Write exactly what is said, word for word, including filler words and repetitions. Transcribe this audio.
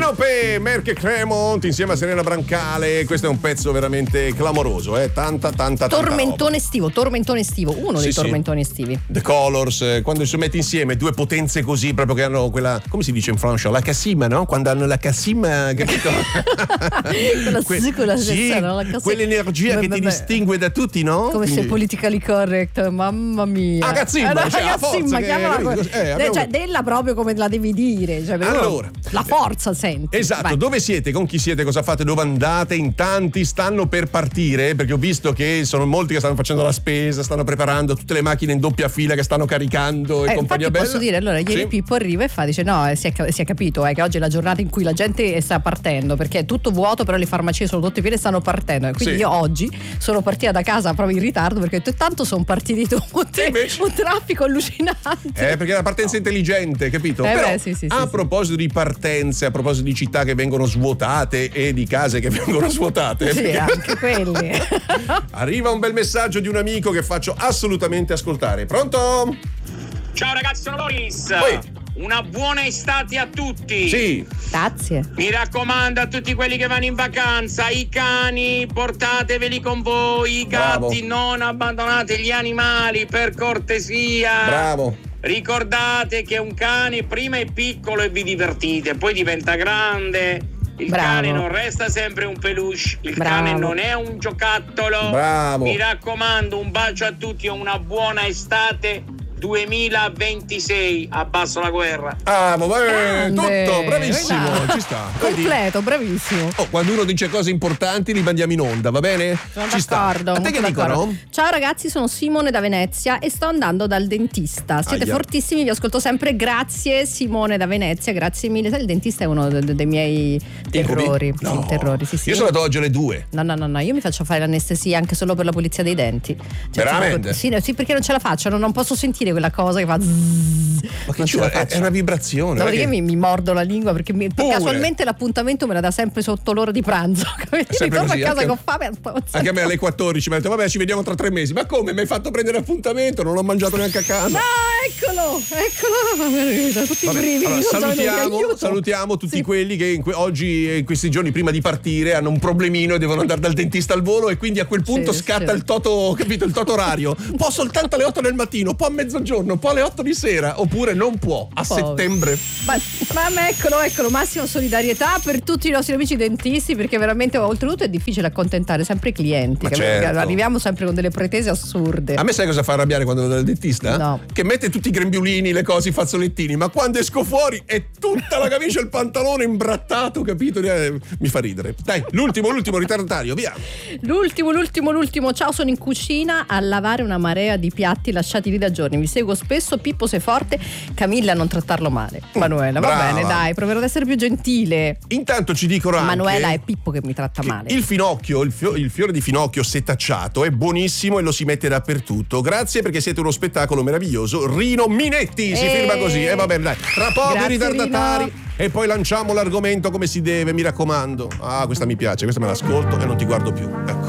Sinope, Merck e Cremont insieme a Serena Brancale. Questo è un pezzo veramente clamoroso, eh? Tanta, tanta, tanta Tormentone roba. estivo, tormentone estivo, uno Sì, dei sì. tormentoni estivi. The Colors, eh, quando si mette insieme due potenze così, proprio che hanno quella, come si dice in Francia, la cassima, no? Quando hanno la cassima, capito? Quella Que- sì, quella sì, stessa, no? La cassima. quell'energia Beh, che beh, ti beh. distingue da tutti, no? Come Quindi- se politically correct, mamma mia. Ah, cazzimma, Eh, no, cioè, la cazzimma, forza che- chiamala capito? così. Eh, abbiamo- Cioè, della proprio come la devi dire. Cioè, però Allora. la forza senti. Esatto, Vai. dove siete? Con chi siete? Cosa fate? Dove andate? In tanti stanno per partire, perché ho visto che sono molti che stanno facendo la spesa, stanno preparando tutte le macchine in doppia fila che stanno caricando e Eh, compagnia infatti bella. posso dire, allora ieri Sì. Pippo arriva e fa, dice no, eh, si, è, ca- si è capito eh, che oggi è la giornata in cui la gente sta partendo, perché è tutto vuoto, però le farmacie sono tutte piene e stanno partendo, e quindi Sì. io oggi sono partita da casa proprio in ritardo perché ho detto, tanto sono partiti tutti, invece- un traffico allucinante. Eh, perché è la partenza intelligente, capito? Eh, Però beh, sì, sì, a sì, proposito di partenze, a proposito di città che vengono svuotate e di case che vengono svuotate, Sì, perché- anche quelli. arriva un bel messaggio di un amico che faccio assolutamente ascoltare. Pronto? Ciao ragazzi, sono Loris. Oi. Una buona estate a tutti. Sì. Grazie. Mi raccomando a tutti quelli che vanno in vacanza, i cani portateveli con voi, i Bravo. gatti non abbandonate gli animali per cortesia. Bravo. Ricordate che un cane prima è piccolo e vi divertite, poi diventa grande. Il Bravo. cane non resta sempre un peluche, il Bravo. cane non è un giocattolo. Bravo. Mi raccomando, un bacio a tutti e una buona estate duemilaventisei. Abbasso la guerra. Ah, ma va- Grande. tutto, bravissimo, Guarda. ci sta. Vedi? Completo, bravissimo. Oh, quando uno dice cose importanti li mandiamo in onda, va bene? Sono Ci sta. d'accordo, A te molto che d'accordo. dicono? Ciao ragazzi, sono Simone da Venezia e sto andando dal dentista. Siete Aia. fortissimi, vi ascolto sempre. Grazie Simone da Venezia, grazie mille. Sai, il dentista è uno de- de- dei miei terrori. Incubi? No. Sì, terrori, sì, sì. Io sono andato oggi alle due. No, no, no, no, io mi faccio fare l'anestesia anche solo per la pulizia dei denti. Cioè, Veramente? Sì, no, sì, perché non ce la faccio, non, non posso sentire quella cosa che fa zzzz. Ma che Non ci ce la vuole? È- faccio. È una vibrazione. Dopodiché non è mi, mi mordo la lingua perché mi- Pure. casualmente l'appuntamento me la dà sempre sotto l'ora di pranzo. Sempre Ritorno così, a casa anche- con fame. che- Anche a me alle quattordici mi ha detto vabbè ci vediamo tra tre mesi. Ma come? Mi hai fatto prendere appuntamento? Non ho mangiato neanche a casa. Ah, eccolo, eccolo. Tutti i Vabbè, brividi. allora, non so neanche salutiamo, aiuto. salutiamo tutti Sì. quelli che in que- oggi e in questi giorni prima di partire hanno un problemino e devono andare dal dentista al volo e quindi a quel punto Sì, scatta sì. il toto, capito, il toto orario. Può soltanto alle otto del mattino, può a mezzogiorno, può alle otto di sera oppure non può a Povero. settembre. Ma, ma ma eccolo, eccolo, massima solidarietà per tutti i nostri amici dentisti, perché veramente oltretutto è difficile accontentare sempre i clienti. Ma che certo. Arriviamo sempre con delle pretese assurde. A me sai cosa fa arrabbiare quando vado dal dentista? No. Che mette tutti i grembiulini, le cose, i fazzolettini, ma quando esco fuori è tutta la camicia e il pantalone imbrattato, capito? Eh, Mi fa ridere. Dai, l'ultimo, l'ultimo ritardario, via. L'ultimo, l'ultimo, l'ultimo. Ciao, sono in cucina a lavare una marea di piatti lasciati lì da giorni. Vi seguo spesso. Pippo sei forte. Camilla, non trattarlo male. Manuela, va Brava. bene, dai, proverò ad essere più gentile. Intanto ci dicono anche Manuela è Pippo che mi tratta che male. il finocchio, il, fio- il fiore di finocchio setacciato è buonissimo e lo si mette dappertutto. Grazie perché siete uno spettacolo meraviglioso. Rino Minetti si Eh. firma così. E eh, va bene, dai. Tra poco i Grazie, ritardatari Rino. e poi lanciamo l'argomento come si deve, mi raccomando. Ah, questa mi piace, questa me l'ascolto e non ti guardo più. Ecco.